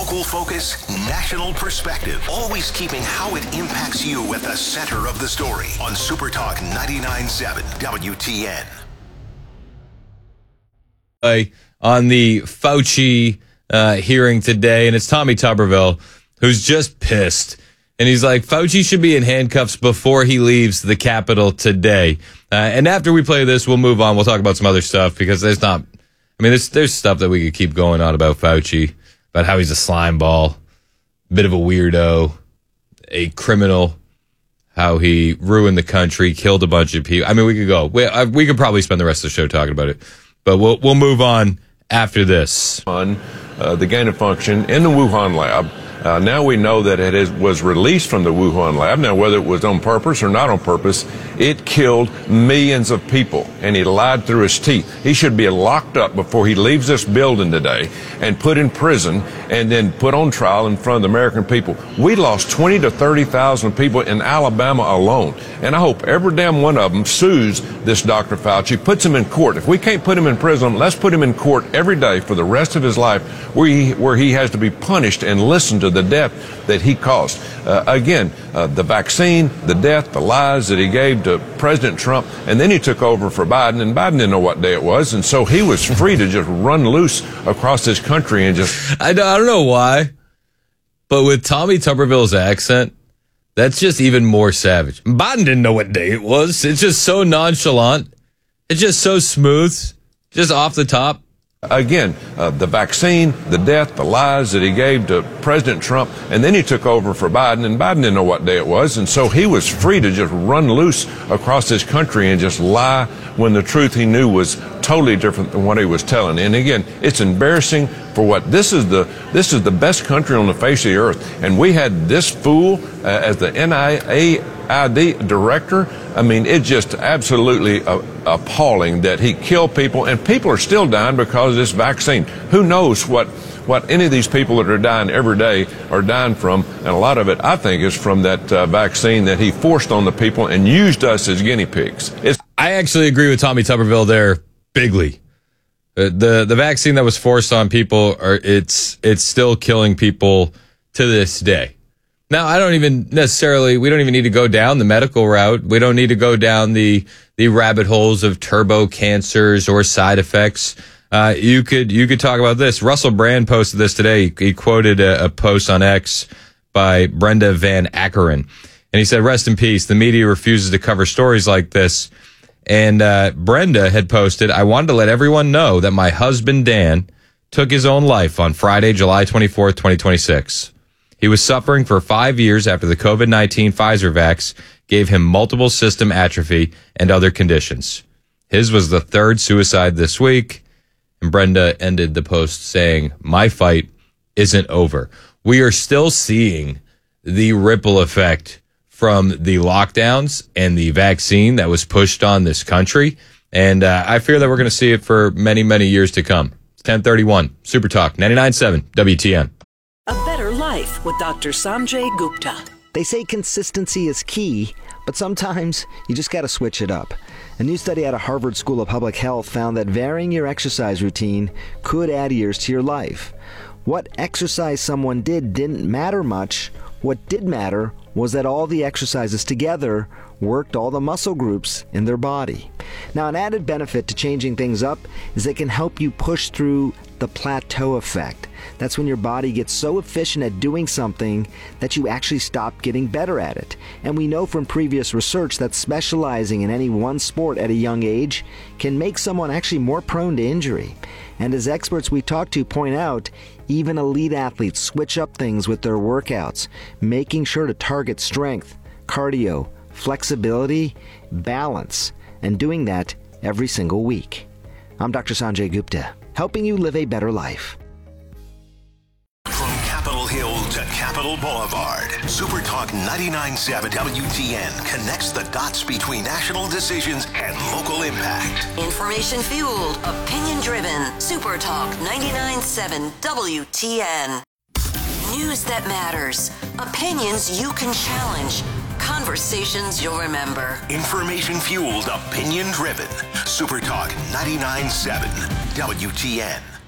Local focus, national perspective. Always keeping how it impacts you at the center of the story on Super Talk 99.7 WTN. On the Fauci hearing today, and it's Tommy Tuberville, who's just pissed. And he's like, Fauci should be in handcuffs before he leaves the Capitol today. And after we play this, we'll move on. We'll talk about some other stuff because there's stuff that we could keep going on about Fauci, about how he's a slime ball, bit of a weirdo, a criminal, how he ruined the country, killed a bunch of people. I mean, we could go. We could probably spend the rest of the show talking about it. But we'll move on after this. On the gain of function in the Wuhan lab. Now we know that it was released from the Wuhan lab. Now, whether it was on purpose or not on purpose, it killed millions of people, and he lied through his teeth. He should be locked up before he leaves this building today and put in prison and then put on trial in front of the American people. We lost 20 to 30,000 people in Alabama alone, and I hope every damn one of them sues this Dr. Fauci, puts him in court. If we can't put him in prison, let's put him in court every day for the rest of his life where he has to be punished and listen to the death that he caused. The vaccine, the death, the lies that he gave to President Trump, and then he took over for Biden, and Biden didn't know what day it was, and so he was free to just run loose across this country and just... I don't know why, but with Tommy Tuberville's accent, that's just even more savage. Biden didn't know what day it was. It's just so nonchalant. It's just so smooth, just off the top. The vaccine, the death, the lies that he gave to President Trump, and then he took over for Biden, and Biden didn't know what day it was, and so he was free to just run loose across this country and just lie when the truth he knew was totally different than what he was telling. And again, it's embarrassing for what this is the best country on the face of the earth, and we had this fool as the NIAID director. I mean, it's just absolutely appalling that he killed people, and people are still dying because of this vaccine. Who knows what any of these people that are dying every day are dying from, and a lot of it, I think, is from that vaccine that he forced on the people and used us as guinea pigs. I actually agree with Tommy Tuberville there bigly. The vaccine that was forced on people, it's still killing people to this day. Now, we don't even need to go down the medical route. We don't need to go down the rabbit holes of turbo cancers or side effects. You could talk about this. Russell Brand posted this today. He quoted a post on X by Brenda Van Ackeren. And he said, "Rest in peace. The media refuses to cover stories like this." And Brenda had posted, "I wanted to let everyone know that my husband, Dan, took his own life on Friday, July 24th, 2026. He was suffering for 5 years after the COVID-19 Pfizer vax gave him multiple system atrophy and other conditions. His was the third suicide this week." And Brenda ended the post saying, "My fight isn't over." We are still seeing the ripple effect from the lockdowns and the vaccine that was pushed on this country. And I fear that we're going to see it for many, many years to come. It's 1031, Super Talk, 99.7 WTN. A Better Life with Dr. Sanjay Gupta. They say consistency is key, but sometimes you just got to switch it up. A new study out of Harvard School of Public Health found that varying your exercise routine could add years to your life. What exercise someone did didn't matter much. What did matter was that all the exercises together worked all the muscle groups in their body. Now, an added benefit to changing things up is it can help you push through the plateau effect. That's when your body gets so efficient at doing something that you actually stop getting better at it. And we know from previous research that specializing in any one sport at a young age can make someone actually more prone to injury. And as experts we talk to point out, even elite athletes switch up things with their workouts, making sure to target strength, cardio, flexibility, balance, and doing that every single week. I'm Dr. Sanjay Gupta, helping you live a better life. From Capitol Hill to Capitol Boulevard, Super Talk 99.7 WTN connects the dots between national decisions and local impact. Information fueled, opinion driven. Super Talk 99.7 WTN. News that matters. Opinions you can challenge. Conversations you'll remember. Information fueled, opinion driven. Super Talk 99.7 WTN.